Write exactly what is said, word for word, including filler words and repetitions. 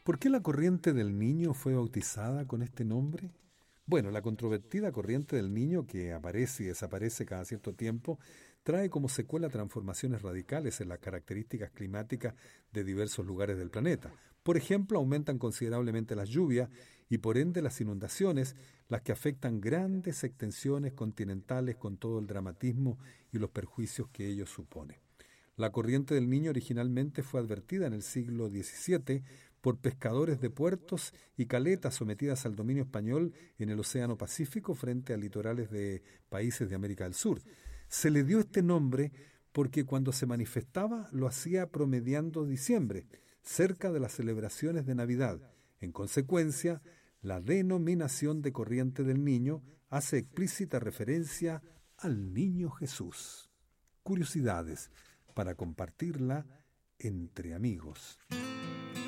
¿Por qué la corriente del Niño fue bautizada con este nombre? Bueno, la controvertida corriente del Niño, que aparece y desaparece cada cierto tiempo, trae como secuela transformaciones radicales en las características climáticas de diversos lugares del planeta. Por ejemplo, aumentan considerablemente las lluvias y por ende las inundaciones, las que afectan grandes extensiones continentales con todo el dramatismo y los perjuicios que ello supone. La corriente del Niño originalmente fue advertida en el siglo diecisiete por pescadores de puertos y caletas sometidas al dominio español en el Océano Pacífico frente a litorales de países de América del Sur. Se le dio este nombre porque cuando se manifestaba lo hacía promediando diciembre, cerca de las celebraciones de Navidad. En consecuencia, la denominación de corriente del Niño hace explícita referencia al Niño Jesús. Curiosidades para compartirla entre amigos.